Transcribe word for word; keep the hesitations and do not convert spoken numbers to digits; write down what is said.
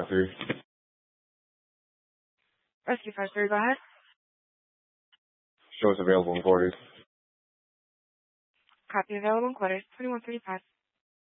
five three. Rescue five three, go ahead. Show us available in quarters. Copy available in quarters, twenty-one thirty-five.